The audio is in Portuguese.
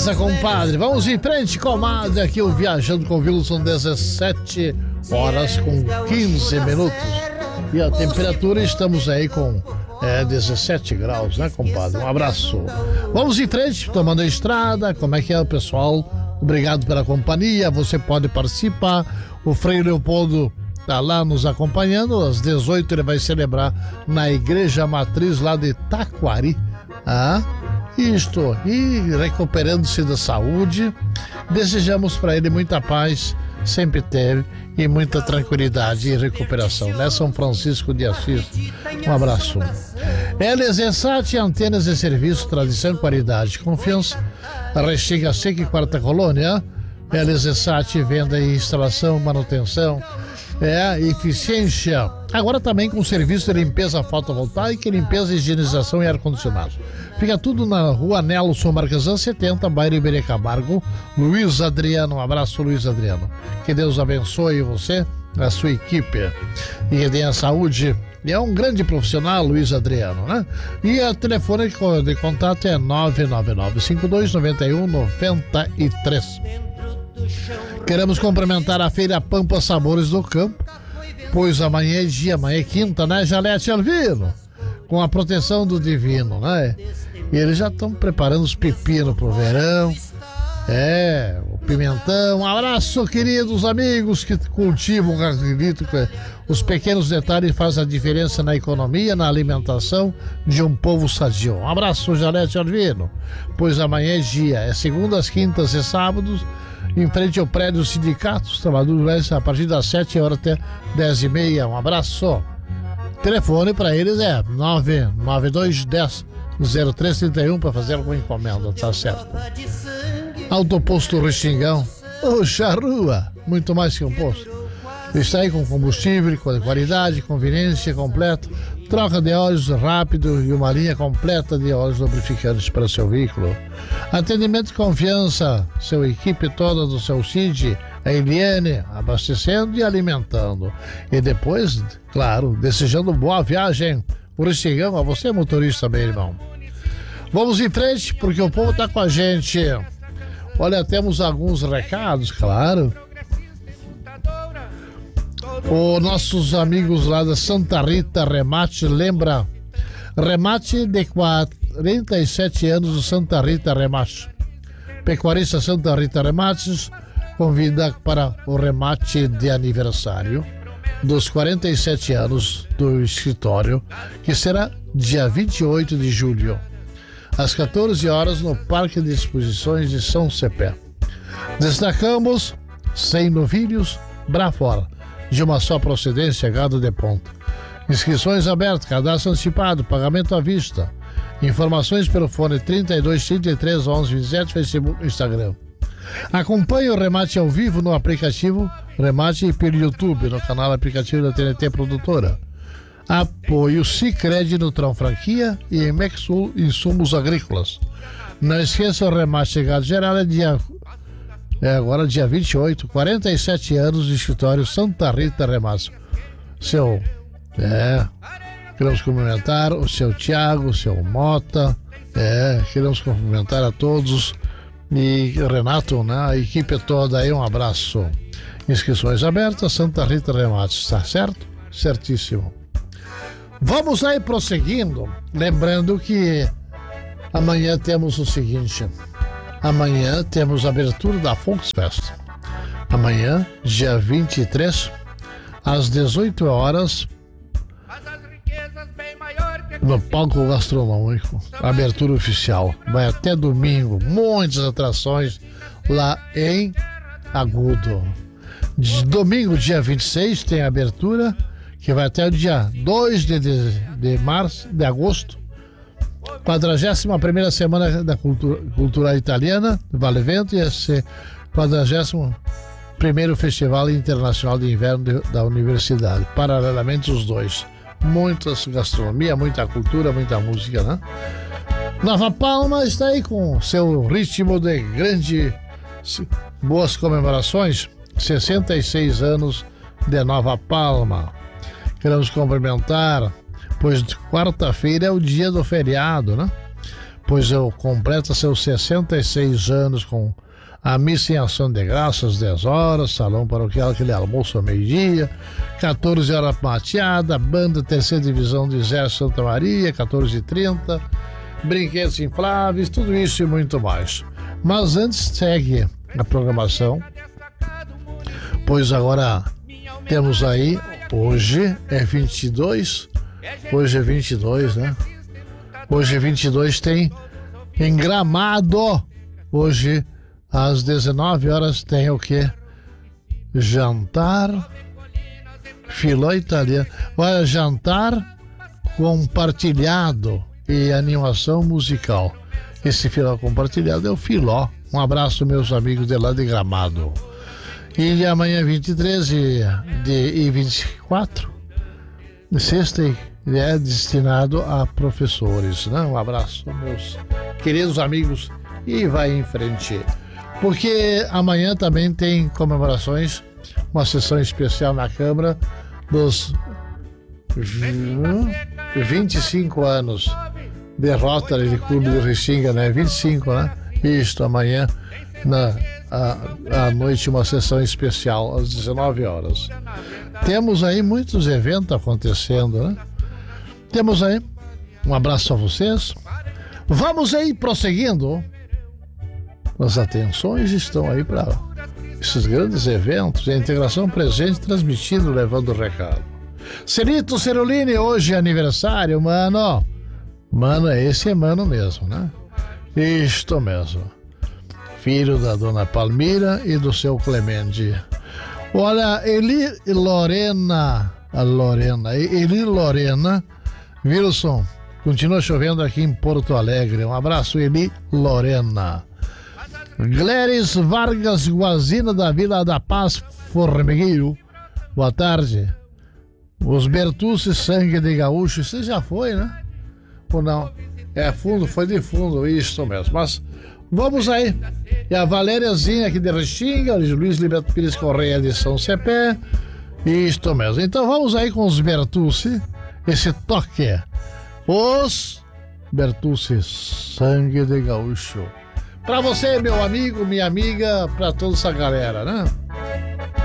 Beleza, compadre? Vamos em frente, comadre. Aqui o Viajando com Vilo são 17 horas com 15 minutos. E a temperatura, estamos aí com 17 graus, né, compadre? Um abraço. Vamos em frente, tomando a estrada. Como é que é, pessoal? Obrigado pela companhia. Você pode participar. O Frei Leopoldo está lá nos acompanhando. Às 18 ele vai celebrar na Igreja Matriz lá de Taquari. Isto, e recuperando-se da saúde, desejamos para ele muita paz, sempre teve, e muita tranquilidade e recuperação, né? São Francisco de Assis, um abraço. LZSAT, antenas de serviço, tradição, qualidade, confiança, Restinga Seca e Quarta Colônia. LZSAT, venda e instalação, manutenção, eficiência. Agora também com serviço de limpeza fotovoltaica, limpeza, higienização e ar-condicionado. Fica tudo na Rua Nelson Marquesan 70, bairro Iberê Camargo. Luiz Adriano, um abraço, Luiz Adriano. Que Deus abençoe você, a sua equipe, e que tenha saúde. E é um grande profissional, Luiz Adriano, né? E o telefone de contato é 999-5291-93. Queremos cumprimentar a Feira Pampa Sabores do Campo, pois amanhã é dia, amanhã é quinta, né, Jalete Alvino? Com a proteção do divino, né? E eles já estão preparando os pepinos pro verão, o pimentão. Um abraço, queridos amigos que cultivam, acredito que os pequenos detalhes fazem a diferença na economia, na alimentação de um povo sadio. Um abraço, Jalete Alvino, pois amanhã é dia, é segundas, quintas e sábados, em frente ao prédio do sindicato, os trabalhadores a partir das 7 horas até 10h30. Um abraço. Telefone para eles é 99210-0331 para fazer alguma encomenda, tá certo? Autoposto Restingão, charrua, muito mais que um posto. Está aí com combustível, com qualidade, conveniência completa, troca de óleos rápido e uma linha completa de óleos lubrificantes para o seu veículo. Atendimento de confiança, sua equipe toda do seu CID, a Eliane, abastecendo e alimentando. E depois, claro, desejando boa viagem, o Restingão, a você, motorista, meu irmão. Vamos em frente, porque o povo está com a gente. Olha, temos alguns recados, claro. Os nossos amigos lá da Santa Rita Remate, lembra? Remate de 47 anos do Santa Rita Remate. Pecuarista Santa Rita Remates convida para o remate de aniversário dos 47 anos do escritório, que será dia 28 de julho, às 14 horas, no Parque de Exposições de São Cepé. Destacamos 100 novilhos Brafora, de uma só procedência, gado de ponta. Inscrições abertas, cadastro antecipado, pagamento à vista. Informações pelo fone 32 33 11 27, Facebook e Instagram. Acompanhe o remate ao vivo no aplicativo Remate e pelo YouTube, no canal aplicativo da TNT Produtora. Apoio Sicredi Nutram Franquia e Emexul Insumos Agrícolas. Não esqueça, o remate de gado geral agora dia 28, 47 anos de escritório Santa Rita Remates. Queremos cumprimentar o seu Tiago, o seu Mota, queremos cumprimentar a todos, e Renato, né, a equipe toda aí, um abraço. Inscrições abertas, Santa Rita Remates, tá certo? Certíssimo. Vamos aí prosseguindo, lembrando que amanhã temos o seguinte: amanhã temos a abertura da Volksfest. Amanhã, dia 23, às 18 horas, no palco gastronômico, abertura oficial. Vai até domingo, muitas atrações lá em Agudo. Domingo, dia 26, tem a abertura, que vai até o dia 2 de agosto. 41ª Semana da Cultura Italiana, Vale Vento, e esse 41º Festival Internacional de Inverno da Universidade. Paralelamente os dois. Muita gastronomia, muita cultura, muita música, né? Nova Palma está aí com seu ritmo de boas comemorações. 66 anos de Nova Palma. Queremos cumprimentar, pois quarta-feira é o dia do feriado, né? pois eu completa seus 66 anos com a missa em ação de graças, 10 horas, salão paroquial, aquele almoço ao meio-dia, 14 horas mateada, banda terceira divisão do Exército Santa Maria, 14h30, brinquedos infláveis, tudo isso e muito mais. Mas antes segue a programação, pois agora temos aí, hoje é 22, né? Hoje é 22, tem em Gramado, hoje às 19 horas tem o quê? Jantar filó italiano. Olha, jantar compartilhado e animação musical. Esse filó compartilhado é o Filó. Um abraço, meus amigos de lá de Gramado. E de amanhã 23 e 24, sexta, é destinado a professores, né? Um abraço, meus queridos amigos, e vai em frente. Porque amanhã também tem comemorações, uma sessão especial na Câmara dos 25 anos de Rotary de Clube de Restinga, né? 25, né? Isto, amanhã, à noite, uma sessão especial, às 19 horas. Temos aí muitos eventos acontecendo, né? Temos aí, um abraço a vocês. Vamos aí prosseguindo. As atenções estão aí para esses grandes eventos, a integração presente, transmitindo, levando o recado. Celito Cerulini, hoje é aniversário, mano. Mano, esse é mano mesmo, né? Isto mesmo. Filho da dona Palmira e do seu Clemente. Olha, Eli Lorena, Wilson, continua chovendo aqui em Porto Alegre. Um abraço, Eli Lorena. Gleris Vargas Guazina, da Vila da Paz, Formigueiro. Boa tarde. Os Bertucci, sangue de gaúcho. Você já foi, né? Ou não? É fundo, foi de fundo, isso mesmo. Mas vamos aí. E a Valériazinha aqui de Restinga, Luiz Liberto Pires Correia de São Cepé. Isto mesmo. Então vamos aí com os Bertucci. Esse toque. Os Bertucci, sangue de gaúcho. Pra você, meu amigo, minha amiga, pra toda essa galera, né?